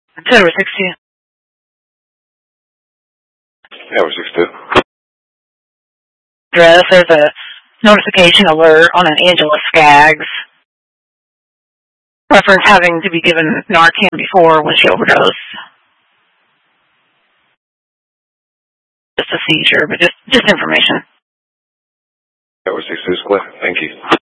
October 60. Yeah, we're 62. Address, there's a notification alert on an Angela Skaggs. Reference having to be given Narcan before when she overdosed. Just a seizure, but just information. Yeah, we're 62 Square. Thank you.